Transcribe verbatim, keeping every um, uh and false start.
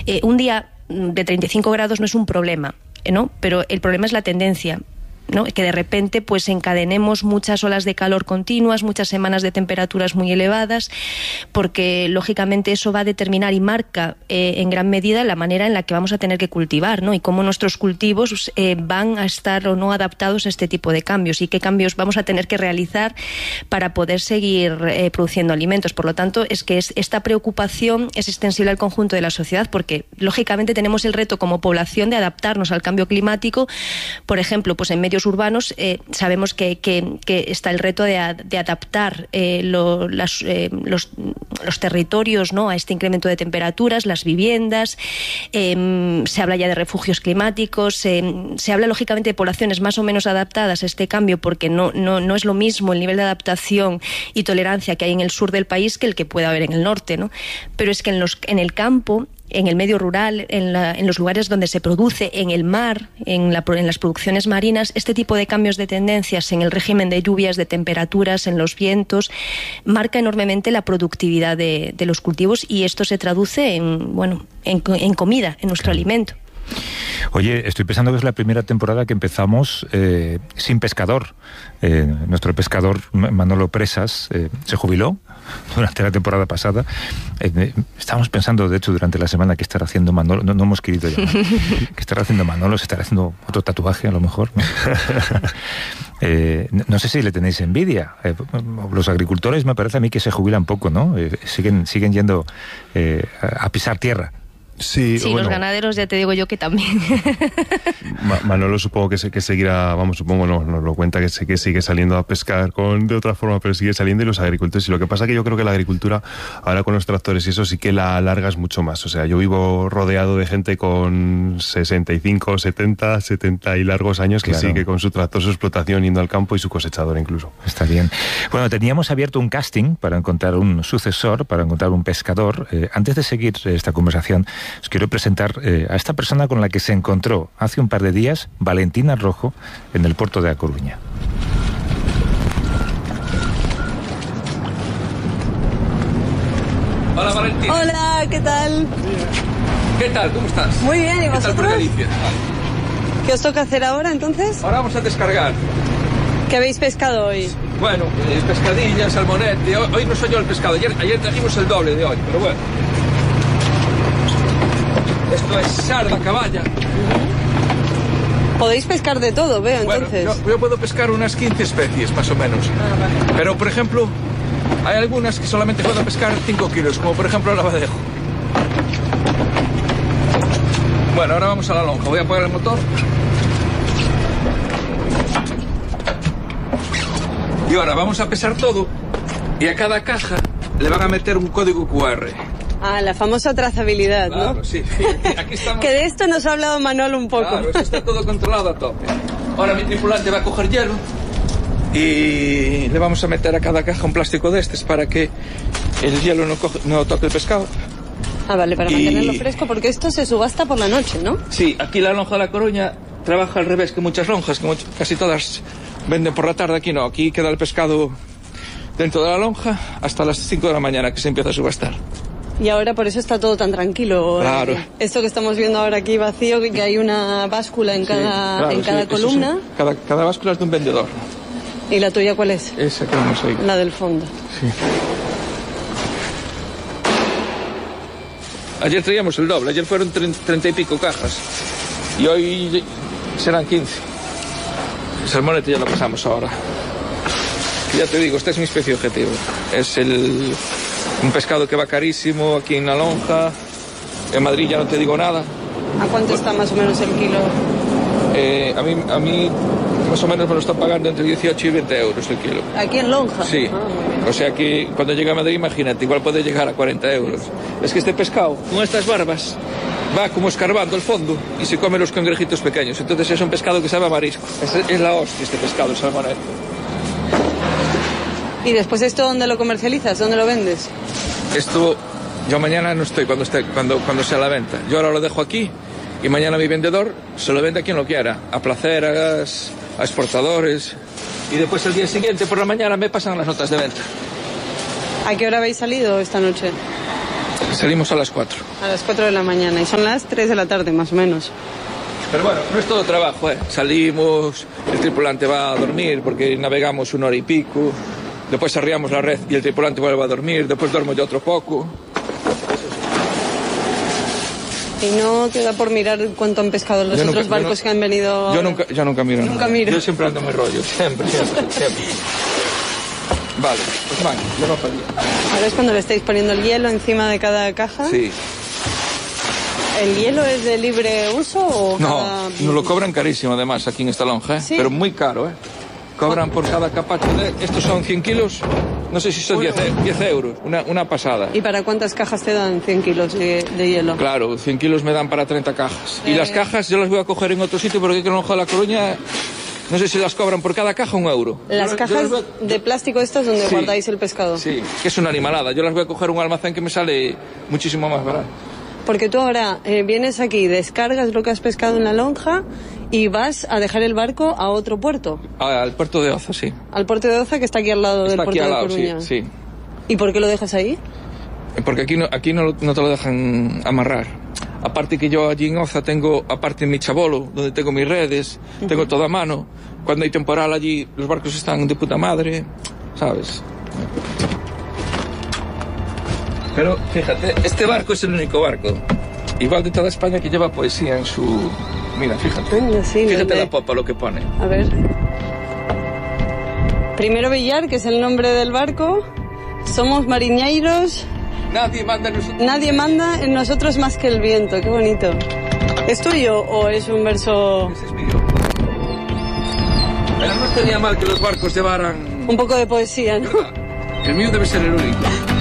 eh, un día de treinta y cinco grados no es un problema, ¿no? Pero el problema es la tendencia, ¿no? Que de repente pues encadenemos muchas olas de calor continuas, muchas semanas de temperaturas muy elevadas, porque lógicamente eso va a determinar y marca eh, en gran medida la manera en la que vamos a tener que cultivar, ¿no? Y cómo nuestros cultivos eh, van a estar o no adaptados a este tipo de cambios, y qué cambios vamos a tener que realizar para poder seguir eh, produciendo alimentos. Por lo tanto, es que es, esta preocupación es extensible al conjunto de la sociedad, porque lógicamente tenemos el reto como población de adaptarnos al cambio climático. Por ejemplo, pues en medios urbanos eh, sabemos que, que, que está el reto de, de adaptar eh, lo, las, eh, los, los territorios, ¿no?, a este incremento de temperaturas, las viviendas. Eh, se habla ya de refugios climáticos, eh, se habla lógicamente de poblaciones más o menos adaptadas a este cambio, porque no, no, no es lo mismo el nivel de adaptación y tolerancia que hay en el sur del país que el que pueda haber en el norte, ¿no? Pero es que en, los, en el campo, en el medio rural, en, la, en los lugares donde se produce, en el mar, en, la, en las producciones marinas, este tipo de cambios de tendencias en el régimen de lluvias, de temperaturas, en los vientos, marca enormemente la productividad de, de los cultivos, y esto se traduce en, bueno, en, en comida, en nuestro Claro. alimento. Oye, estoy pensando que es la primera temporada que empezamos eh, sin pescador. Eh, nuestro pescador Manolo Presas eh, se jubiló durante la temporada pasada. Eh, estábamos pensando, de hecho, durante la semana, qué estará haciendo Manolo. No, no hemos querido llamar. ¿Qué estará haciendo Manolo? ¿Se estará haciendo otro tatuaje, a lo mejor? ¿No? eh, no sé si le tenéis envidia. Eh, los agricultores, me parece a mí que se jubilan poco, ¿no? Eh, siguen, siguen yendo eh, a pisar tierra. Sí, Sí, bueno, los ganaderos ya te digo yo que también. Ma- Manolo supongo que, se, que seguirá, vamos, supongo, no, nos lo cuenta que, se, que sigue saliendo a pescar con de otra forma, pero sigue saliendo, y los agricultores. Y lo que pasa que yo creo que la agricultura, ahora con los tractores y eso, sí que la alargas mucho más. O sea, yo vivo rodeado de gente con sesenta y cinco, setenta, setenta y largos años que Claro. sigue con su tractor, su explotación, yendo al campo, y su cosechador incluso. Está bien. Bueno, teníamos abierto un casting para encontrar un sucesor, para encontrar un pescador. Eh, antes de seguir esta conversación, os quiero presentar eh, a esta persona con la que se encontró hace un par de días Valentina Rojo en el puerto de A Coruña. Hola, Valentín. Hola, ¿qué tal? ¿Qué tal? ¿Cómo estás? Muy bien, ¿y ¿Qué tal por vosotros? Galicia? ¿Qué os toca hacer ahora entonces? Ahora vamos a descargar. ¿Qué habéis pescado hoy? Bueno, eh, pescadilla, salmonete. Hoy, hoy no soy yo el pescado. Ayer, ayer trajimos el doble de hoy, pero bueno. Esto es sarda, caballa. Podéis pescar de todo, veo, Bueno, entonces. yo, yo puedo pescar unas quince especies, más o menos. Pero, por ejemplo, hay algunas que solamente puedo pescar cinco kilos, como por ejemplo el abadejo. Bueno, ahora vamos a la lonja. Voy a apagar el motor. Y ahora vamos a pesar todo, y a cada caja le van a meter un código cu erre. Ah, la famosa trazabilidad, Claro, ¿no? sí. Aquí estamos. Que de esto nos ha hablado Manolo un poco. Claro, eso está todo controlado a tope. Ahora mi tripulante va a coger hielo y le vamos a meter a cada caja un plástico de estos para que el hielo no, coge- no toque el pescado. Ah, vale, para Y- mantenerlo fresco, porque esto se subasta por la noche, ¿no? Sí, aquí la lonja de La Coruña trabaja al revés que muchas lonjas, que much- casi todas venden por la tarde. Aquí no, aquí queda el pescado dentro de la lonja hasta las cinco de la mañana que se empieza a subastar. Y ahora por eso está todo tan tranquilo. Claro. Eh, Esto que estamos viendo ahora aquí vacío, que hay una báscula en cada, Claro, en sí, cada eso columna. sí. Cada, cada báscula es de un vendedor. ¿Y la tuya cuál es? Esa que vemos ahí. La del fondo. Ayer traíamos el doble, ayer fueron tre- treinta y pico cajas. Y hoy serán quince. El salmonete ya lo pasamos ahora. Ya te digo, esta es mi especie objetivo. Es el, un pescado que va carísimo aquí en la lonja. En Madrid ya no te digo nada. ¿A cuánto está más o menos el kilo? Eh, a, mí, a mí más o menos me lo están pagando entre dieciocho y veinte euros el kilo. ¿Aquí en lonja? Sí, Ah, muy bien. o sea que cuando llega a Madrid, imagínate, igual puede llegar a cuarenta euros. Es que este pescado, con estas barbas, va como escarbando el fondo y se come los cangrejitos pequeños. Entonces es un pescado que sabe a marisco. Es, es la hostia este pescado, el salmonete. ¿Y después esto dónde lo comercializas? ¿Dónde lo vendes? Esto, yo mañana no estoy cuando, esté, cuando, cuando sea la venta. Yo ahora lo dejo aquí y mañana mi vendedor se lo vende a quien lo quiera. A placeras, a exportadores. Y después el día siguiente por la mañana me pasan las notas de venta. ¿A qué hora habéis salido esta noche? Salimos a las cuatro. A las cuatro de la mañana y son las tres de la tarde más o menos. Pero bueno, no es todo trabajo, ¿eh? Salimos, el tripulante va a dormir porque navegamos una hora y pico, después arriamos la red y el tripulante vuelve a dormir, después duermo yo otro poco. ¿Y no te da por mirar cuánto han pescado los Yo otros nunca- yo barcos no- que han venido? Yo nunca, yo nunca miro Nunca nada. miro. Yo siempre ando en mi rollo, siempre, siempre, siempre. Vale, pues van, yo no fallé. Ahora es cuando le estáis poniendo el hielo encima de cada caja. Sí. ¿El hielo es de libre uso o No, cada... nos lo cobran carísimo además aquí en esta lonja, ¿eh? Sí. Pero muy caro, ¿eh? Cobran por cada capacho de... Estos son cien kilos, no sé si son diez, e- diez euros, una, una pasada. ¿Y para cuántas cajas te dan cien kilos de, de hielo? Claro, cien kilos me dan para treinta cajas. Y Eh. las cajas yo las voy a coger en otro sitio porque aquí en la lonja de La Coruña, no sé si las cobran por cada caja un euro. Las Yo- yo cajas las voy a- de plástico estas donde Sí. guardáis el pescado. Sí, que es una animalada. Yo las voy a coger a un almacén que me sale muchísimo más barato. Porque tú ahora eh, vienes aquí, descargas lo que has pescado en la lonja y vas a dejar el barco a otro puerto, Ah, al puerto de Oza, sí. al puerto de Oza que está aquí al lado del Está aquí puerto al de lado, Coruña. sí, sí. ¿Y por qué lo dejas ahí? Porque aquí no, aquí no, lo- no te lo dejan amarrar. Aparte que yo allí en Oza tengo, aparte mi chabolo, donde tengo mis redes, tengo todo a mano. Cuando hay temporal allí, los barcos están de puta madre, ¿sabes? Pero fíjate, este barco es el único barco, igual de toda España, que lleva poesía en su... Mira, fíjate. Anda, sí, Fíjate donde- la popa lo que pone. A ver. Primero Villar, que es el nombre del barco. Somos mariñeiros. Nadie manda en nosotros. Nadie manda en nosotros más que el viento. Qué bonito. ¿Es tuyo o es un verso Ese es mío. Pero no estaría mal que los barcos llevaran... un poco de poesía, ¿no? El mío debe ser el único.